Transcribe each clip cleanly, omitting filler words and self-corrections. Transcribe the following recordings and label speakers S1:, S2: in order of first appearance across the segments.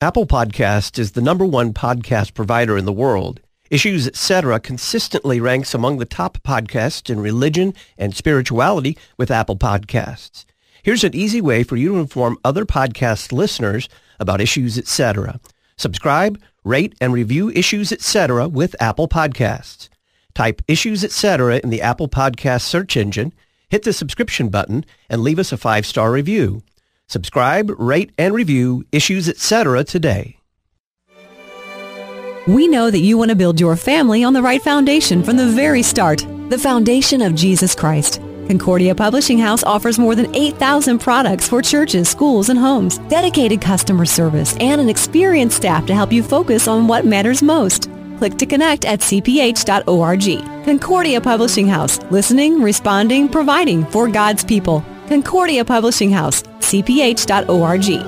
S1: Apple Podcasts is the number one podcast provider in the world. Issues Etc. consistently ranks among the top podcasts in religion and spirituality with Apple Podcasts. Here's an easy way for you to inform other podcast listeners about Issues Etc. Subscribe, rate, and review Issues Etc. with Apple Podcasts. Type Issues Etc. in the Apple Podcast search engine, hit the subscription button, and leave us a 5-star review. Subscribe, rate, and review Issues Etc. today.
S2: We know that you want to build your family on the right foundation from the very start, the foundation of Jesus Christ. Concordia Publishing House offers more than 8,000 products for churches, schools, and homes, dedicated customer service, and an experienced staff to help you focus on what matters most. Click to connect at cph.org. Concordia Publishing House, listening, responding, providing for God's people. Concordia Publishing House, cph.org.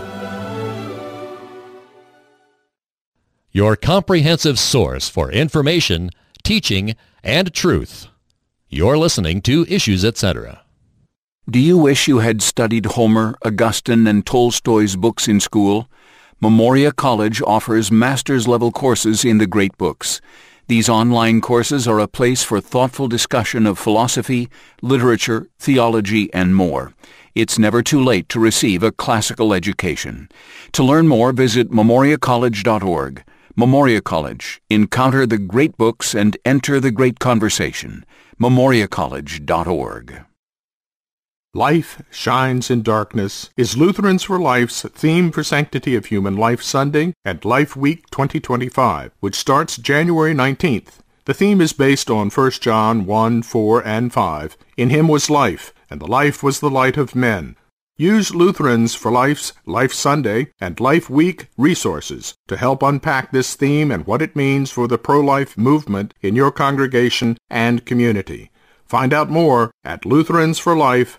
S3: Your comprehensive source for information, teaching, and truth. You're listening to Issues Etc.
S4: Do you wish you had studied Homer, Augustine, and Tolstoy's books in school? Memoria College offers master's-level courses in the great books. These online courses are a place for thoughtful discussion of philosophy, literature, theology, and more. It's never too late to receive a classical education. To learn more, visit memoriacollege.org. Memoria College. Encounter the great books and enter the great conversation. memoriacollege.org.
S5: Life Shines in Darkness is Lutherans for Life's Theme for Sanctity of Human Life Sunday and Life Week 2025, which starts January 19th. The theme is based on 1 John 1, 4, and 5. In him was life, and the life was the light of men. Use Lutherans for Life's Life Sunday and Life Week resources to help unpack this theme and what it means for the pro-life movement in your congregation and community. Find out more at lutheransforlife.org.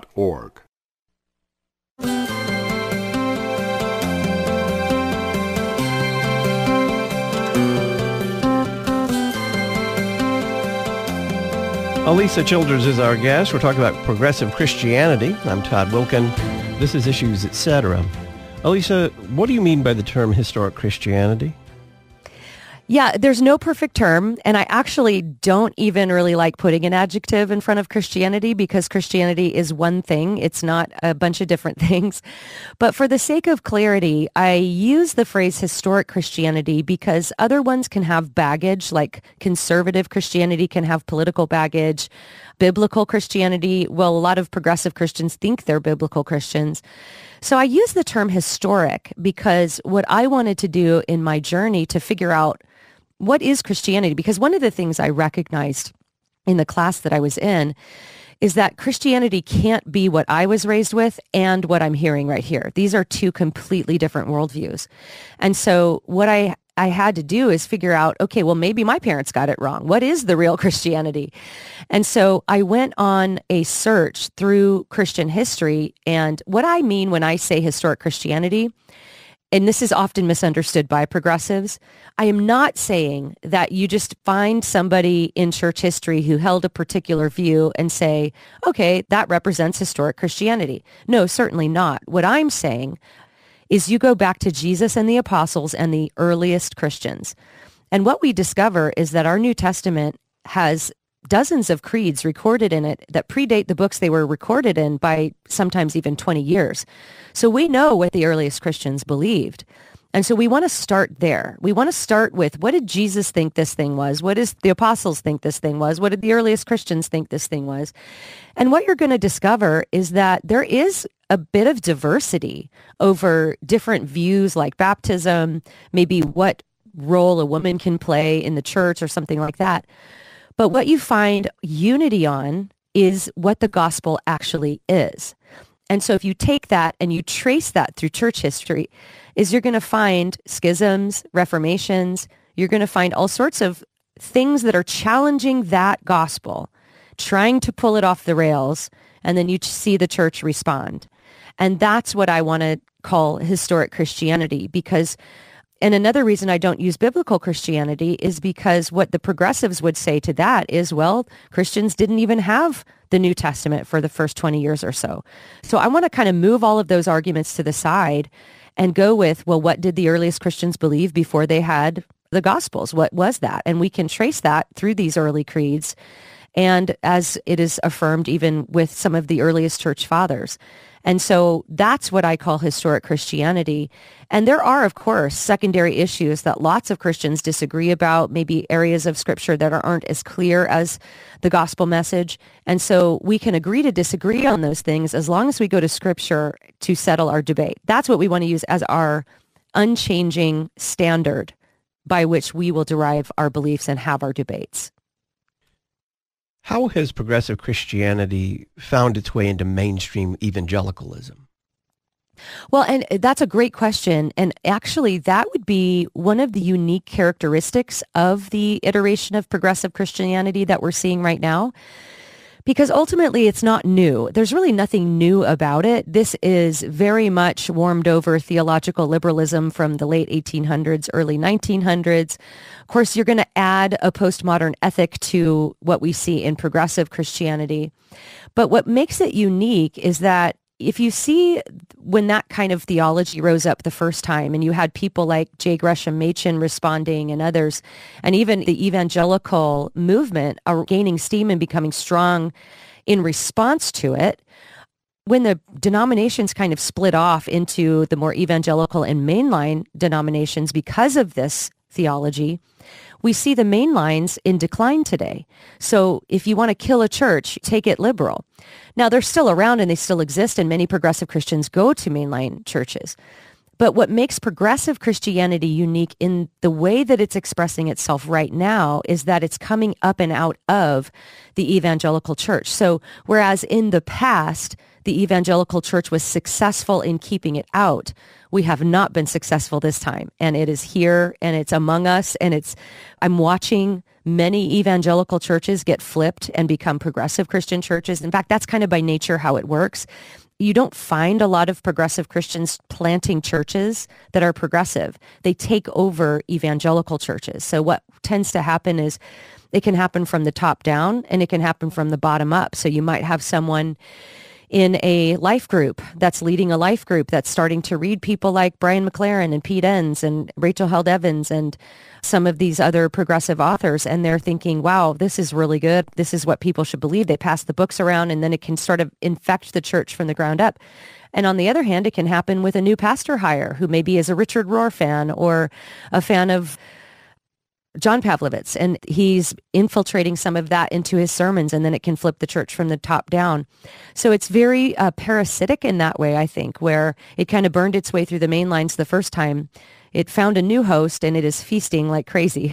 S1: Alisa Childers is our guest. We're talking about progressive Christianity. I'm Todd Wilkin. This is Issues Etc. Alisa, what do you mean by the term historic Christianity?
S6: Yeah, there's no perfect term, and I actually don't even really like putting an adjective in front of Christianity because Christianity is one thing. It's not a bunch of different things. But for the sake of clarity, I use the phrase historic Christianity because other ones can have baggage, like conservative Christianity can have political baggage. Biblical Christianity, well, a lot of progressive Christians think they're biblical Christians. So I use the term historic because what I wanted to do in my journey to figure out what is Christianity? Because one of the things I recognized in the class that I was in is that Christianity can't be what I was raised with and what I'm hearing right here. These are two completely different worldviews. And so what I had to do is figure out, okay, well, maybe my parents got it wrong. What is the real Christianity? And so I went on a search through Christian history. And what I mean when I say historic Christianity, and this is often misunderstood by progressives, I am not saying that you just find somebody in church history who held a particular view and say, okay, that represents historic Christianity. No, certainly not. What I'm saying is you go back to Jesus and the apostles and the earliest Christians. And what we discover is that our New Testament has dozens of creeds recorded in it that predate the books they were recorded in by sometimes even 20 years. So we know what the earliest Christians believed. And so we want to start there. We want to start with, what did Jesus think this thing was? What does the apostles think this thing was? What did the earliest Christians think this thing was? And what you're going to discover is that there is a bit of diversity over different views like baptism, maybe what role a woman can play in the church or something like that. But what you find unity on is what the gospel actually is. And so if you take that and you trace that through church history, is you're going to find schisms, reformations, you're going to find all sorts of things that are challenging that gospel, trying to pull it off the rails, and then you see the church respond. And that's what I want to call historic Christianity, because And another reason I don't use biblical Christianity is because what the progressives would say to that is, well, Christians didn't even have the New Testament for the first 20 years or so. So I want to kind of move all of those arguments to the side and go with, well, what did the earliest Christians believe before they had the Gospels? What was that? And we can trace that through these early creeds, and as it is affirmed even with some of the earliest church fathers. And so that's what I call historic Christianity. And there are, of course, secondary issues that lots of Christians disagree about, maybe areas of Scripture that aren't as clear as the gospel message. And so we can agree to disagree on those things as long as we go to Scripture to settle our debate. That's what we want to use as our unchanging standard by which we will derive our beliefs and have our debates.
S1: How has progressive Christianity found its way into mainstream evangelicalism?
S6: Well, and that's a great question. And actually, that would be one of the unique characteristics of the iteration of progressive Christianity that we're seeing right now. Because ultimately, it's not new. There's really nothing new about it. This is very much warmed over theological liberalism from the late 1800s, early 1900s. Of course, you're going to add a postmodern ethic to what we see in progressive Christianity. But what makes it unique is that if you see when that kind of theology rose up the first time, and you had people like J. Gresham Machen responding and others, and even the evangelical movement are gaining steam and becoming strong in response to it, when the denominations kind of split off into the more evangelical and mainline denominations because of this theology, we see the main lines in decline today. So if you want to kill a church, take it liberal. Now, they're still around and they still exist, and many progressive Christians go to mainline churches. But what makes progressive Christianity unique in the way that it's expressing itself right now is that it's coming up and out of the evangelical church. So whereas in the past, the evangelical church was successful in keeping it out, we have not been successful this time. And it is here and it's among us. And I'm watching many evangelical churches get flipped and become progressive Christian churches. In fact, that's kind of by nature how it works. You don't find a lot of progressive Christians planting churches that are progressive. They take over evangelical churches. So what tends to happen is it can happen from the top down and it can happen from the bottom up. So you might have someone in a life group that's leading a life group that's starting to read people like Brian McLaren and Pete Enns and Rachel Held Evans and some of these other progressive authors. And they're thinking, wow, this is really good. This is what people should believe. They pass the books around and then it can sort of infect the church from the ground up. And on the other hand, it can happen with a new pastor hire who maybe is a Richard Rohr fan or a fan of John Pavlovitz, and he's infiltrating some of that into his sermons, and then it can flip the church from the top down. So it's very parasitic in that way, I think, where it kind of burned its way through the main lines the first time. It found a new host, and it is feasting like crazy.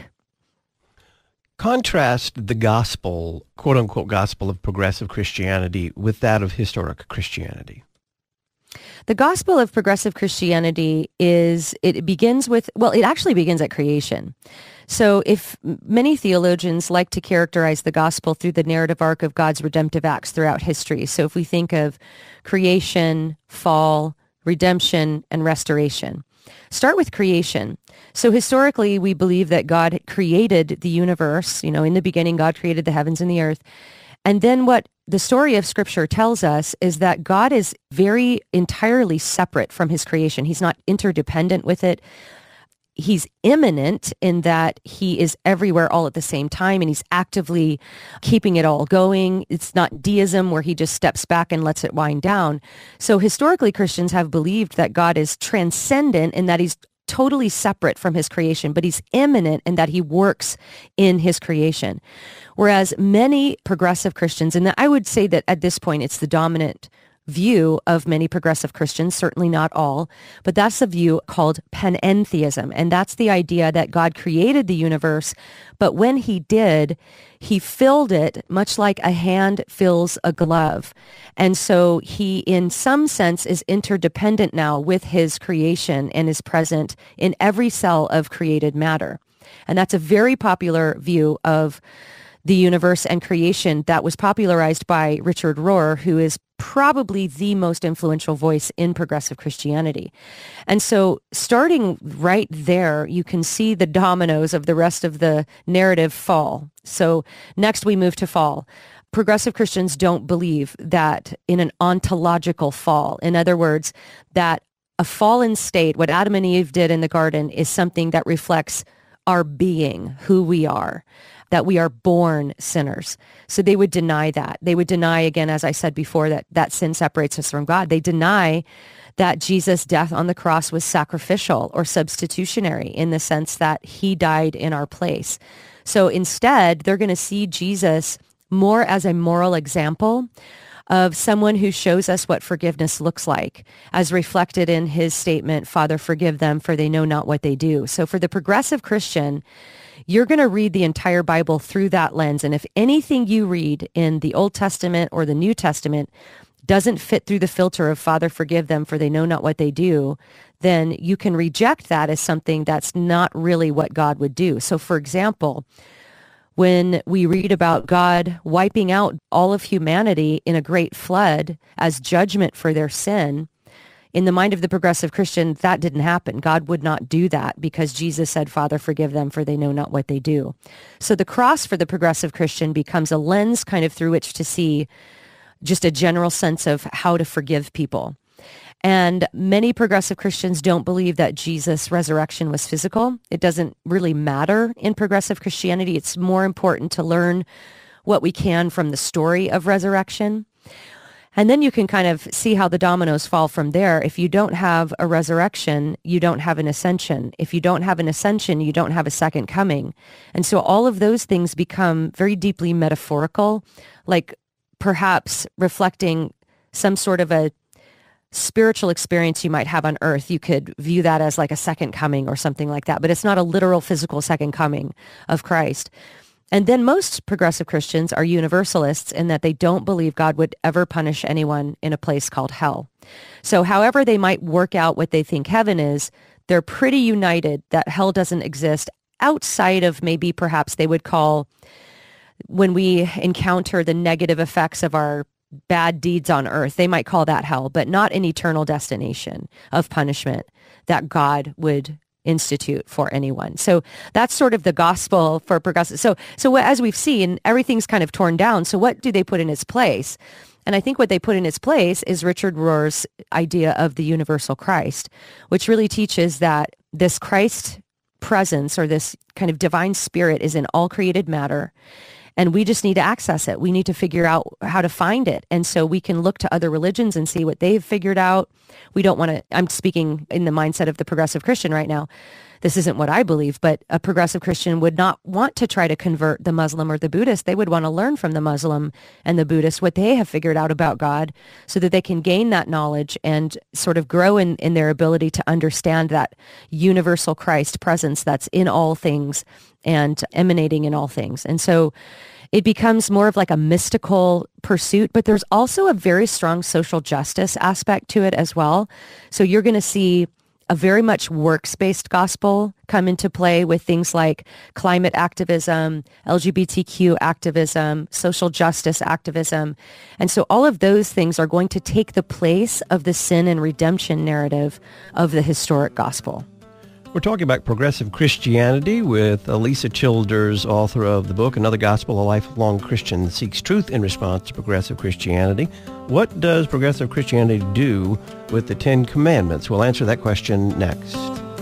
S1: Contrast the gospel, quote-unquote gospel of progressive Christianity with that of historic Christianity.
S6: The gospel of progressive Christianity it actually begins at creation. So if many theologians like to characterize the gospel through the narrative arc of God's redemptive acts throughout history. So if we think of creation, fall, redemption, and restoration. Start with creation. So historically, we believe that God created the universe. In the beginning, God created the heavens and the earth. And then what the story of Scripture tells us is that God is very entirely separate from his creation. He's not interdependent with it. He's immanent in that he is everywhere all at the same time, and he's actively keeping it all going. It's not deism where he just steps back and lets it wind down. So historically, Christians have believed that God is transcendent in that he's totally separate from his creation, but he's immanent in that he works in his creation. Whereas many progressive Christians, and I would say that at this point it's the dominant view of many progressive Christians, certainly not all, but that's a view called panentheism. And that's the idea that God created the universe, but when he did, he filled it much like a hand fills a glove. And so he, in some sense, is interdependent now with his creation and is present in every cell of created matter. And that's a very popular view of the universe and creation that was popularized by Richard Rohr, who is probably the most influential voice in progressive Christianity. And so starting right there, you can see the dominoes of the rest of the narrative fall. So next we move to fall. Progressive Christians don't believe that in an ontological fall. In other words, that a fallen state, what Adam and Eve did in the garden, is something that reflects our being, who we are, that we are born sinners. So they would deny that. They would deny, again, as I said before, that sin separates us from God. They deny that Jesus' death on the cross was sacrificial or substitutionary in the sense that he died in our place. So instead, they're going to see Jesus more as a moral example of someone who shows us what forgiveness looks like, as reflected in his statement, "Father, forgive them, for they know not what they do." So for the progressive Christian, you're going to read the entire Bible through that lens. And if anything you read in the Old Testament or the New Testament doesn't fit through the filter of "Father, forgive them, for they know not what they do," then you can reject that as something that's not really what God would do. So for example, when we read about God wiping out all of humanity in a great flood as judgment for their sin, in the mind of the progressive Christian, that didn't happen. God would not do that because Jesus said, "Father, forgive them, for they know not what they do." So the cross for the progressive Christian becomes a lens kind of through which to see just a general sense of how to forgive people. And many progressive Christians don't believe that Jesus' resurrection was physical. It doesn't really matter in progressive Christianity. It's more important to learn what we can from the story of resurrection. And then you can kind of see how the dominoes fall from there. If you don't have a resurrection, you don't have an ascension. If you don't have an ascension, you don't have a second coming. And so all of those things become very deeply metaphorical, like perhaps reflecting some sort of a spiritual experience you might have on earth. You could view that as like a second coming or something like that, but it's not a literal physical second coming of Christ. And then most progressive Christians are universalists in that they don't believe God would ever punish anyone in a place called hell. So however they might work out what they think heaven is, they're pretty united that hell doesn't exist outside of maybe perhaps they would call, when we encounter the negative effects of our bad deeds on earth, they might call that hell, but not an eternal destination of punishment that God would institute for anyone. So that's sort of the gospel for progressive. So as we've seen, everything's kind of torn down. So what do they put in its place? And I think what they put in its place is Richard Rohr's idea of the universal Christ, which really teaches that this Christ presence or this kind of divine spirit is in all created matter. And we just need to access it. We need to figure out how to find it. And so we can look to other religions and see what they've figured out. We don't want to, I'm speaking in the mindset of the progressive Christian right now. This isn't what I believe, but a progressive Christian would not want to try to convert the Muslim or the Buddhist. They would want to learn from the Muslim and the Buddhist what they have figured out about God so that they can gain that knowledge and sort of grow in their ability to understand that universal Christ presence that's in all things and emanating in all things. And so it becomes more of like a mystical pursuit, but there's also a very strong social justice aspect to it as well. So you're going to see a very much works-based gospel come into play with things like climate activism, LGBTQ activism, social justice activism. And so all of those things are going to take the place of the sin and redemption narrative of the historic gospel.
S1: We're talking about progressive Christianity with Alisa Childers, author of the book, Another Gospel, A Lifelong Christian Seeks Truth in Response to Progressive Christianity. What does progressive Christianity do with the Ten Commandments? We'll answer that question next.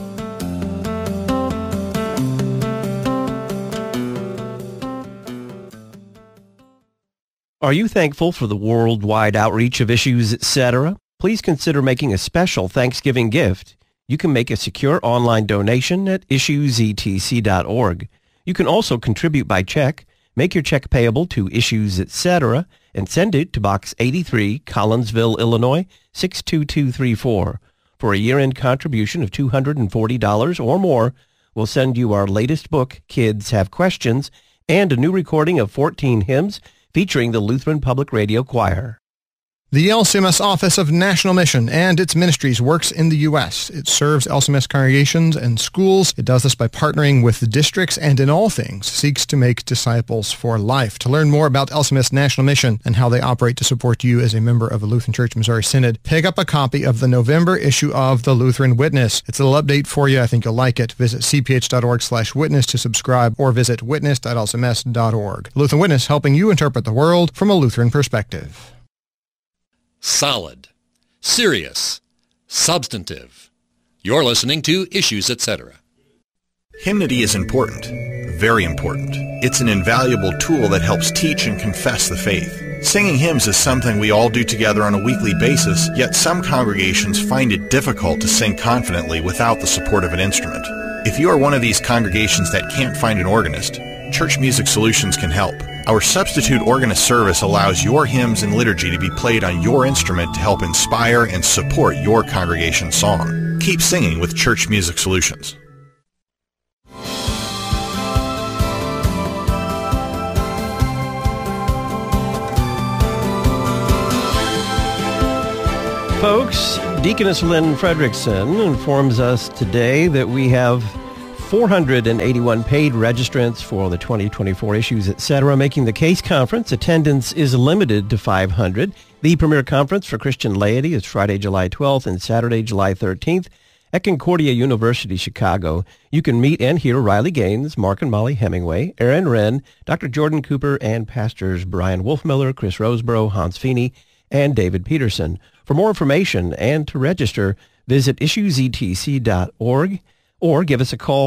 S1: Are you thankful for the worldwide outreach of Issues Etc.? Please consider making a special Thanksgiving gift. You can make a secure online donation at issuesetc.org. You can also contribute by check. Make your check payable to Issues Etc. and send it to Box 83, Collinsville, Illinois, 62234. For a year-end contribution of $240 or more, we'll send you our latest book, Kids Have Questions, and a new recording of 14 hymns featuring the Lutheran Public Radio Choir.
S7: The LCMS Office of National Mission and its ministries works in the U.S. It serves LCMS congregations and schools. It does this by partnering with the districts and in all things seeks to make disciples for life. To learn more about LCMS National Mission and how they operate to support you as a member of the Lutheran Church Missouri Synod, pick up a copy of the November issue of the Lutheran Witness. It's a little update for you. I think you'll like it. Visit cph.org/witness to subscribe or visit witness.lcms.org. Lutheran Witness, helping you interpret the world from a Lutheran perspective.
S3: Solid, serious, substantive. You're listening to Issues, Etc.
S8: Hymnody is important, very important. It's an invaluable tool that helps teach and confess the faith. Singing hymns is something we all do together on a weekly basis, yet some congregations find it difficult to sing confidently without the support of an instrument. If you are one of these congregations that can't find an organist, Church Music Solutions can help. Our substitute organist service allows your hymns and liturgy to be played on your instrument to help inspire and support your congregation's song. Keep singing with Church Music Solutions.
S1: Folks, Deaconess Lynn Fredrickson informs us today that we have 481 paid registrants for the 2024 Issues, Etc. Making the Case Conference. Attendance is limited to 500. The premier conference for Christian laity is Friday, July 12th and Saturday, July 13th at Concordia University, Chicago. You can meet and hear Riley Gaines, Mark and Molly Hemingway, Aaron Wren, Dr. Jordan Cooper, and pastors Brian Wolfmiller, Chris Roseborough, Hans Feeney, and David Peterson. For more information and to register, visit issuesetc.org. or give us a call,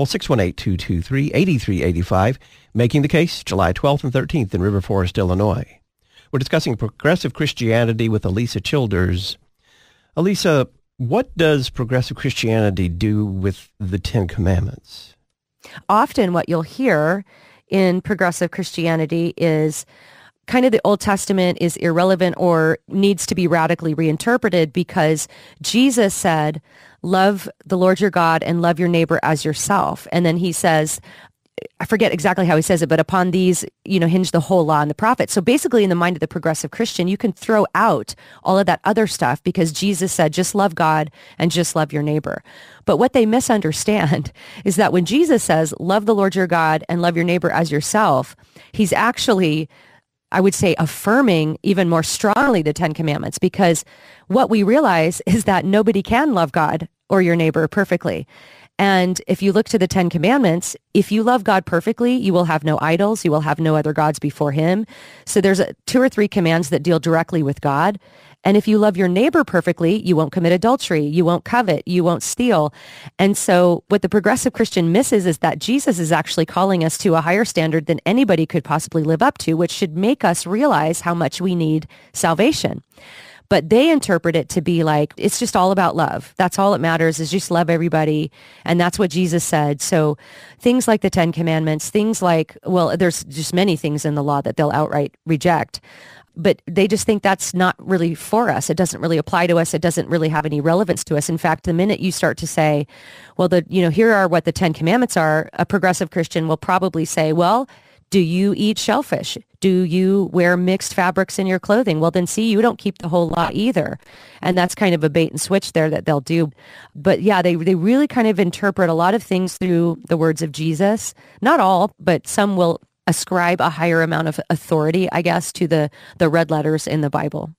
S1: 618-223-8385, Making the Case, July 12th and 13th in River Forest, Illinois. We're discussing progressive Christianity with Alisa Childers. Alisa, what does progressive Christianity do with the Ten Commandments?
S6: Often what you'll hear in progressive Christianity is kind of the Old Testament is irrelevant or needs to be radically reinterpreted because Jesus said, love the Lord your God and love your neighbor as yourself. And then he says, I forget exactly how he says it, but upon these, hinge the whole law and the prophets. So basically in the mind of the progressive Christian, you can throw out all of that other stuff because Jesus said, just love God and just love your neighbor. But what they misunderstand is that when Jesus says, love the Lord your God and love your neighbor as yourself, he's actually, I would say, affirming even more strongly the Ten Commandments, because what we realize is that nobody can love God or your neighbor perfectly. And if you look to the Ten Commandments, if you love God perfectly, you will have no idols, you will have no other gods before him. So there's 2 or 3 commands that deal directly with God. And if you love your neighbor perfectly, you won't commit adultery, you won't covet, you won't steal. And so what the progressive Christian misses is that Jesus is actually calling us to a higher standard than anybody could possibly live up to, which should make us realize how much we need salvation. But they interpret it to be like, it's just all about love. That's all that matters, is just love everybody. And that's what Jesus said. So things like the Ten Commandments, things like, well, there's just many things in the law that they'll outright reject. But they just think that's not really for us. It doesn't really apply to us. It doesn't really have any relevance to us. In fact, the minute you start to say, well, here are what the Ten Commandments are, a progressive Christian will probably say, well, do you eat shellfish? Do you wear mixed fabrics in your clothing? Well, then see, you don't keep the whole law either. And that's kind of a bait and switch there that they'll do. But yeah, they really kind of interpret a lot of things through the words of Jesus. Not all, but some will ascribe a higher amount of authority, I guess, to the red letters in the Bible.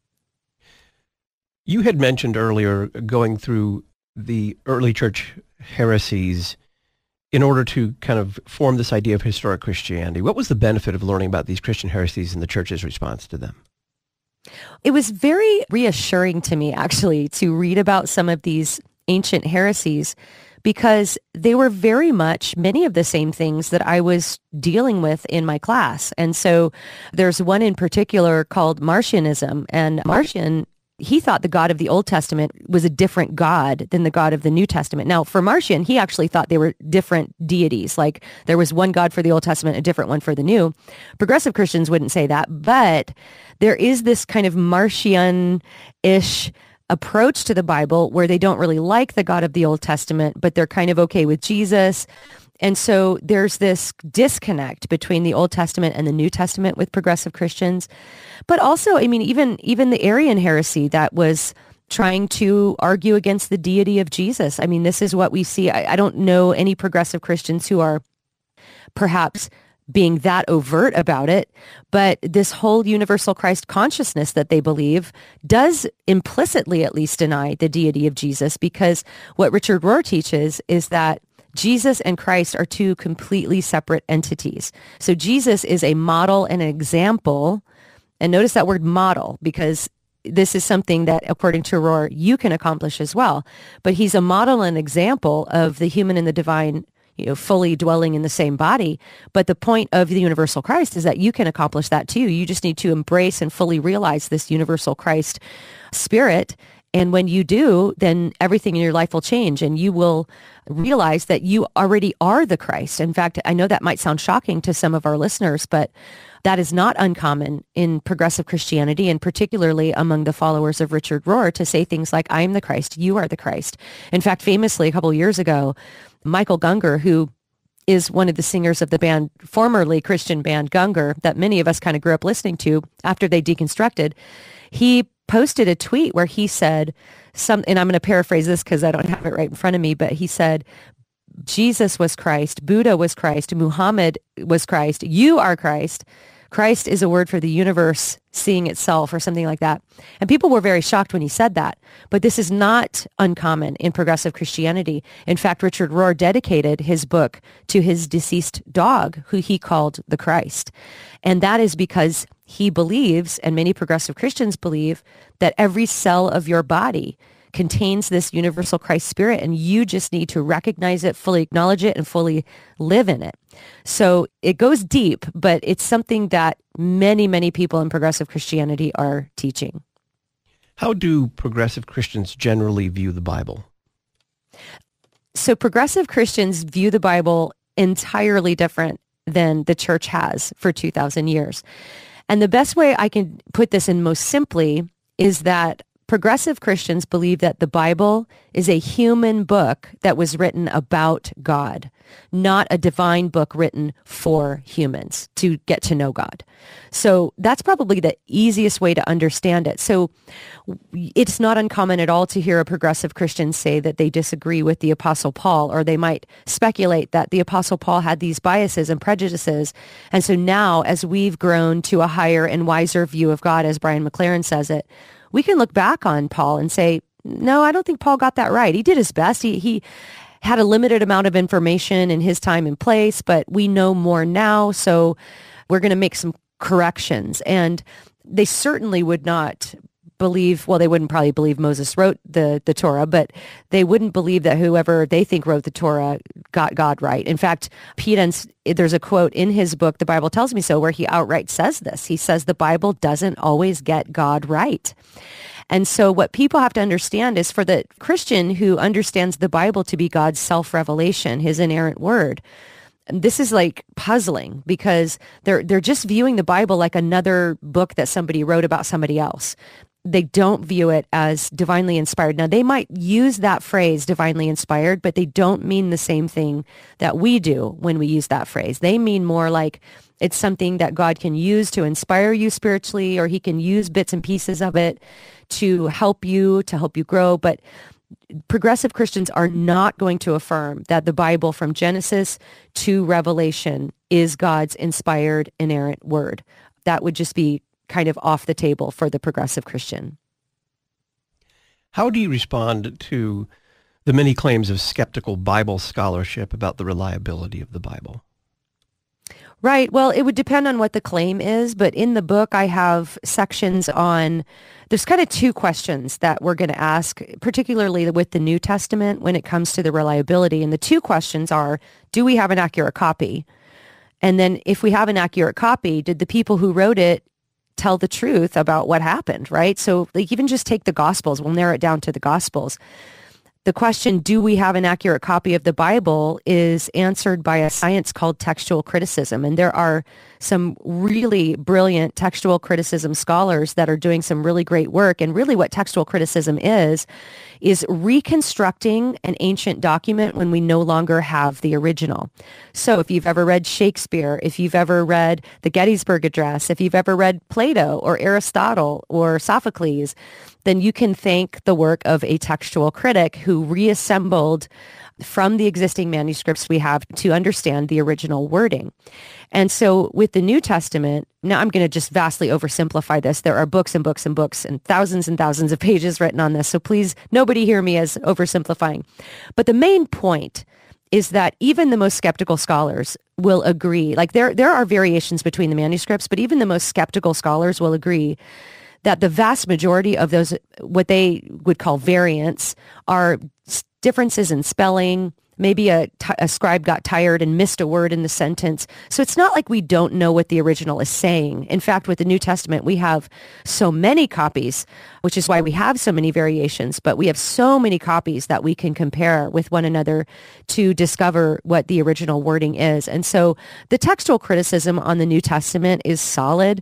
S1: You had mentioned earlier going through the early church heresies in order to kind of form this idea of historic Christianity. What was the benefit of learning about these Christian heresies and the church's response to them?
S6: It was very reassuring to me, actually, to read about some of these ancient heresies, because they were very much many of the same things that I was dealing with in my class. And so there's one in particular called Marcionism, and Marcion, he thought the God of the Old Testament was a different God than the God of the New Testament. Now, for Marcion, he actually thought they were different deities. Like there was one God for the Old Testament, a different one for the New. Progressive Christians wouldn't say that, but there is this kind of Marcion-ish approach to the Bible where they don't really like the God of the Old Testament, but they're kind of okay with Jesus. And so there's this disconnect between the Old Testament and the New Testament with progressive Christians. But also, I mean, even the Arian heresy that was trying to argue against the deity of Jesus. I mean, this is what we see. I don't know any progressive Christians who are perhaps being that overt about it, but this whole universal Christ consciousness that they believe does implicitly at least deny the deity of Jesus, because what Richard Rohr teaches is that Jesus and Christ are two completely separate entities. So Jesus is a model and an example, and notice that word model, because this is something that, according to Rohr, you can accomplish as well. But he's a model and example of the human and the divine, fully dwelling in the same body. But the point of the universal Christ is that you can accomplish that too. You just need to embrace and fully realize this universal Christ spirit. And when you do, then everything in your life will change, and you will realize that you already are the Christ. In fact, I know that might sound shocking to some of our listeners, but that is not uncommon in progressive Christianity, and particularly among the followers of Richard Rohr, to say things like, I am the Christ, you are the Christ. In fact, famously, a couple of years ago, Michael Gungor, who is one of the singers of the band, formerly Christian band Gungor, that many of us kind of grew up listening to after they deconstructed, he posted a tweet where he said, and I'm going to paraphrase this because I don't have it right in front of me, but he said, Jesus was Christ, Buddha was Christ, Muhammad was Christ, you are Christ. Christ is a word for the universe seeing itself, or something like that. And people were very shocked when he said that. But this is not uncommon in progressive Christianity. In fact, Richard Rohr dedicated his book to his deceased dog, who he called the Christ. And that is because he believes, and many progressive Christians believe, that every cell of your body contains this universal Christ spirit, and you just need to recognize it, fully acknowledge it, and fully live in it. So it goes deep, but it's something that many, many people in progressive Christianity are teaching.
S1: How do progressive Christians generally view the Bible?
S6: So progressive Christians view the Bible entirely different than the church has for 2,000 years. And the best way I can put this in most simply is that progressive Christians believe that the Bible is a human book that was written about God, not a divine book written for humans to get to know God. So that's probably the easiest way to understand it. So it's not uncommon at all to hear a progressive Christian say that they disagree with the Apostle Paul, or they might speculate that the Apostle Paul had these biases and prejudices. And so now, as we've grown to a higher and wiser view of God, as Brian McLaren says it, we can look back on Paul and say, no, I don't think Paul got that right. He did his best. He had a limited amount of information in his time and place, but we know more now, so we're going to make some corrections. And they certainly would not believe, well, they wouldn't probably believe Moses wrote the Torah, but they wouldn't believe that whoever they think wrote the Torah got God right. In fact, Pete Enns, there's a quote in his book, The Bible Tells Me So, where he outright says this. He says the Bible doesn't always get God right. And so what people have to understand is, for the Christian who understands the Bible to be God's self-revelation, his inerrant word, this is like puzzling, because they're just viewing the Bible like another book that somebody wrote about somebody else. They don't view it as divinely inspired. Now, they might use that phrase, divinely inspired, but they don't mean the same thing that we do when we use that phrase. They mean more like it's something that God can use to inspire you spiritually, or he can use bits and pieces of it to help you grow. But progressive Christians are not going to affirm that the Bible from Genesis to Revelation is God's inspired, inerrant word. That would just be kind of off the table for the progressive Christian.
S1: How do you respond to the many claims of skeptical Bible scholarship about the reliability of the Bible?
S6: Right. Well, it would depend on what the claim is, but in the book I have sections on, there's kind of two questions that we're going to ask, particularly with the New Testament when it comes to the reliability. And the two questions are, do we have an accurate copy? And then if we have an accurate copy, did the people who wrote it tell the truth about what happened, right? So like, even just take the Gospels, we'll narrow it down to the Gospels. The question, do we have an accurate copy of the Bible, is answered by a science called textual criticism. And there are some really brilliant textual criticism scholars that are doing some really great work. And really what textual criticism is reconstructing an ancient document when we no longer have the original. So if you've ever read Shakespeare, if you've ever read the Gettysburg Address, if you've ever read Plato or Aristotle or Sophocles, then you can thank the work of a textual critic who reassembled from the existing manuscripts we have to understand the original wording. And so with the New Testament, now I'm going to just vastly oversimplify this. There are books and books and books and thousands of pages written on this. So please, nobody hear me as oversimplifying. But the main point is that even the most skeptical scholars will agree, like there are variations between the manuscripts, but even the most skeptical scholars will agree that the vast majority of those, what they would call variants, are differences in spelling. Maybe a scribe got tired and missed a word in the sentence. So it's not like we don't know what the original is saying. In fact, with the New Testament, we have so many copies, which is why we have so many variations, but we have so many copies that we can compare with one another to discover what the original wording is. And so the textual criticism on the New Testament is solid.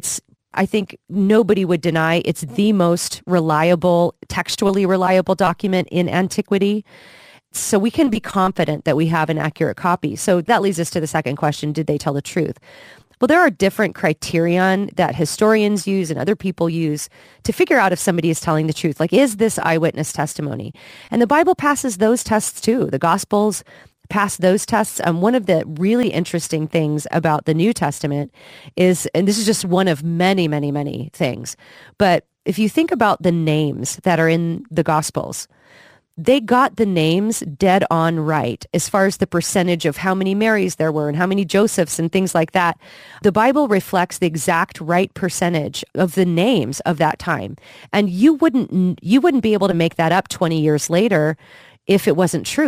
S6: I think nobody would deny it's the most reliable, textually reliable document in antiquity. So we can be confident that we have an accurate copy. So that leads us to the second question, did they tell the truth? Well, there are different criterion that historians use and other people use to figure out if somebody is telling the truth. Like, is this eyewitness testimony? And the Bible passes those tests too. The Gospels pass those tests. One of the really interesting things about the New Testament is, and this is just one of many, many, many things, but if you think about the names that are in the Gospels, they got the names dead on right as far as the percentage of how many Marys there were and how many Josephs and things like that. The Bible reflects the exact right percentage of the names of that time. And you wouldn't be able to make that up 20 years later if it wasn't true.